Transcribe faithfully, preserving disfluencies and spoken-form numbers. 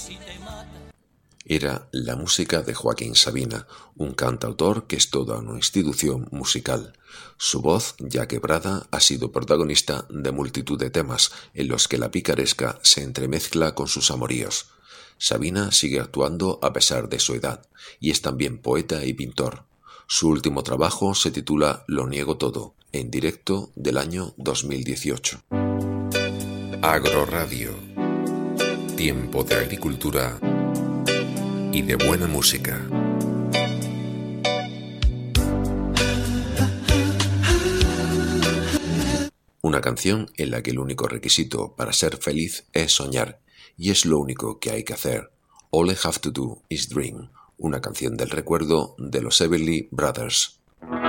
Era la música de Joaquín Sabina, un cantautor que es toda una institución musical. Su voz, ya quebrada, ha sido protagonista de multitud de temas en los que la picaresca se entremezcla con sus amoríos. Sabina sigue actuando a pesar de su edad, y es también poeta y pintor. Su último trabajo se titula Lo niego todo, en directo del año dos mil dieciocho. Agroradio. Tiempo de agricultura y de buena música. Una canción en la que el único requisito para ser feliz es soñar, y es lo único que hay que hacer. All I have to do is dream, una canción del recuerdo de los Everly Brothers.